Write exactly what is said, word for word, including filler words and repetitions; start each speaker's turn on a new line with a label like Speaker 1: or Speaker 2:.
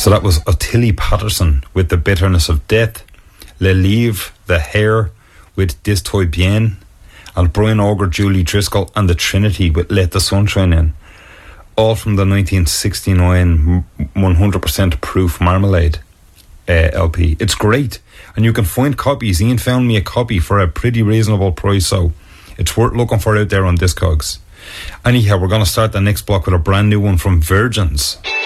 Speaker 1: So that was Ottilie Patterson with The Bitterness of Death, Le Livre, The Hair with Dis Toi Bien, and Brian Auger, Julie Driscoll and the Trinity with Let the Sunshine In. All from the nineteen sixty-nine one hundred percent proof Marmalade uh, L P. It's great, and you can find copies. Ian found me a copy for a pretty reasonable price, so it's worth looking for out there on Discogs. Anyhow, we're going to start the next block with a brand new one from Virgins.